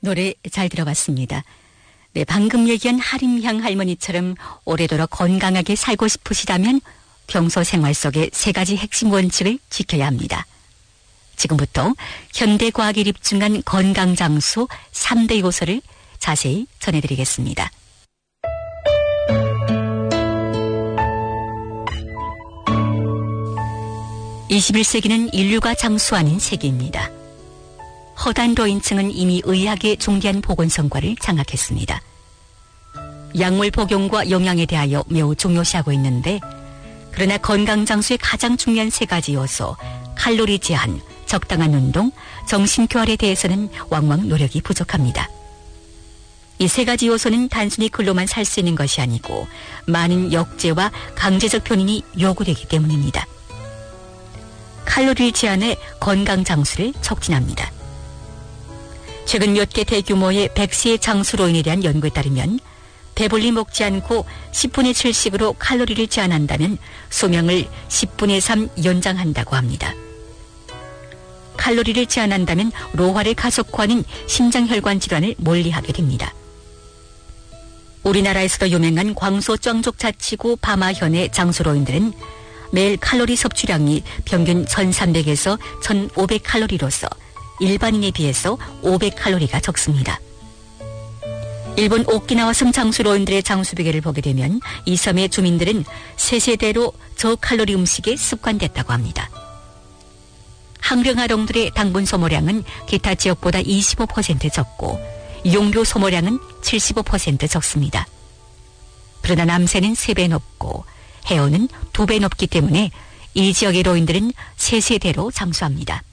노래 잘 들어봤습니다. 네, 방금 얘기한 하림향 할머니처럼 오래도록 건강하게 살고 싶으시다면 평소 생활 속의 세 가지 핵심 원칙을 지켜야 합니다. 지금부터 현대과학이 입증한 건강장수 3대 요소를 자세히 전해드리겠습니다. (21세기는) 인류가 장수하는 세기입니다. 허단 노인층은 이미 의학의 중대한 보건 성과를 장악했습니다. 약물 복용과 영양에 대하여 매우 중요시하고 있는데, 그러나 건강장수의 가장 중요한 세 가지 요소, 칼로리 제한, 적당한 운동, 정신교활에 대해서는 왕왕 노력이 부족합니다. 이 세 가지 요소는 단순히 글로만 살 수 있는 것이 아니고 많은 역제와 강제적 변인이 요구되기 때문입니다. 칼로리를 제한해 건강장수를 촉진합니다. 최근 몇 개 대규모의 100세의 장수로인에 대한 연구에 따르면 배불리 먹지 않고 10분의 7씩으로 칼로리를 제한한다면 수명을 10분의 3 연장한다고 합니다. 칼로리를 제한한다면 노화를 가속화하는 심장혈관 질환을 멀리하게 됩니다. 우리나라에서도 유명한 광소 쩡족자치구 바마현의 장수로인들은 매일 칼로리 섭취량이 평균 1300에서 1500칼로리로서 일반인에 비해서 500칼로리가 적습니다. 일본 오키나와 섬 장수로인들의 장수 비결을 보게 되면 이 섬의 주민들은 세세대로 저칼로리 음식에 습관됐다고 합니다. 항령아롱들의 당분 소모량은 기타 지역보다 25% 적고 용료 소모량은 75% 적습니다. 그러나 남새는 3배 높고 해어는 2배 높기 때문에 이 지역의 로인들은 세세대로 장수합니다.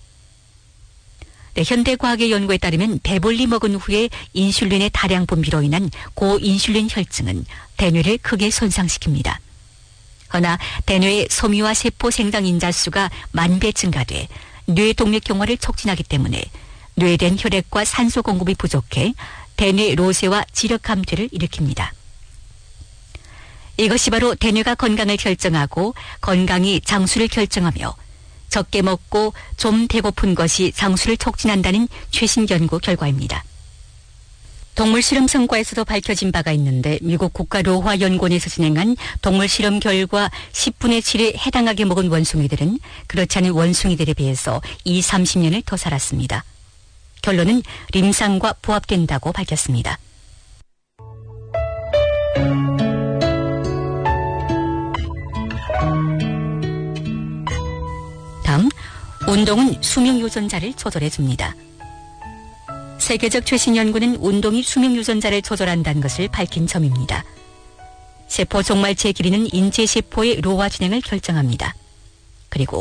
네, 현대과학의 연구에 따르면 배불리 먹은 후에 인슐린의 다량 분비로 인한 고인슐린 혈증은 대뇌를 크게 손상시킵니다. 허나 대뇌의 소미와 세포 생장 인자수가 10,000배 증가돼 뇌동맥경화를 촉진하기 때문에 뇌에 대한 혈액과 산소 공급이 부족해 대뇌 로세와 지력 감퇴를 일으킵니다. 이것이 바로 대뇌가 건강을 결정하고 건강이 장수를 결정하며 적게 먹고 좀 배고픈 것이 장수를 촉진한다는 최신 연구 결과입니다. 동물 실험 성과에서도 밝혀진 바가 있는데 미국 국가로화연구원에서 진행한 동물 실험 결과 10분의 7에 해당하게 먹은 원숭이들은 그렇지 않은 원숭이들에 비해서 20-30년을 더 살았습니다. 결론은 림상과 부합된다고 밝혔습니다. 다음, 운동은 수명 유전자를 조절해줍니다. 세계적 최신 연구는 운동이 수명 유전자를 조절한다는 것을 밝힌 점입니다. 세포 종말체의 길이는 인체세포의 노화 진행을 결정합니다. 그리고